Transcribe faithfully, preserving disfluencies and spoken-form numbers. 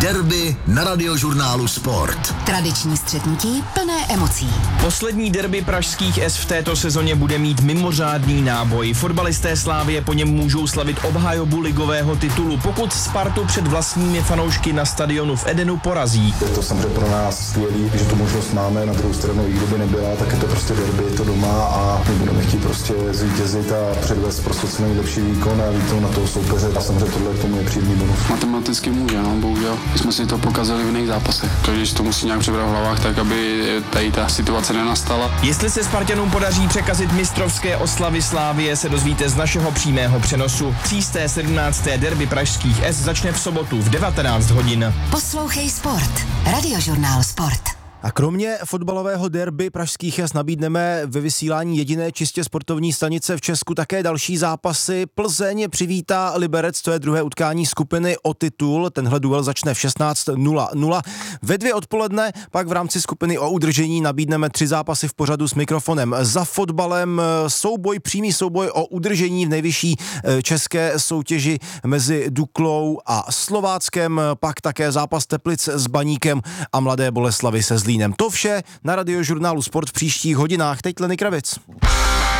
Derby na Radiožurnálu Sport. Tradiční střetnutí plné emocí. Poslední derby pražských S v této sezóně bude mít mimořádný náboj. Fotbalisté Slávie po něm můžou slavit obhajobu ligového titulu, pokud Spartu před vlastními fanoušky na stadionu v Edenu porazí. Je to samozřejmě pro nás skvělý, že tu možnost máme, na druhou stranu, i kdyby nebyla, tak je to prostě derby, je to doma a my budeme chtít prostě zvítězit a předvést prostě co nejlepší výkon a výkon na toho soupeře. A samozřejmě tohle k tomu je příjemný bonus. Matematicky může, no, bohužel. My jsme si to pokazali v jiných zápasech. Když to musí nějak přebrat v hlavách, tak aby tady ta situace nenastala. Jestli se Spartanům podaří překazit mistrovské oslavy Slávie, se dozvíte z našeho přímého přenosu. Třísté sedmnácté derby pražských S začne v sobotu v devatenáct hodin. Poslouchej Sport. Radiožurnál Sport. A kromě fotbalového derby pražských S nabídneme ve vysílání jediné čistě sportovní stanice v Česku také další zápasy. Plzeň přivítá Liberec, to je druhé utkání skupiny o titul. Tenhle duel začne v šestnáct nula nula. Ve dvě odpoledne pak v rámci skupiny o udržení nabídneme tři zápasy v pořadu s mikrofonem. Za fotbalem souboj, přímý souboj o udržení v nejvyšší české soutěži mezi Duklou a Slováckem, pak také zápas Teplic s Baníkem a Mladé Boleslavi se Zlínem. To vše na Radiožurnálu Sport v příštích hodinách. Teď Lenny Kravic.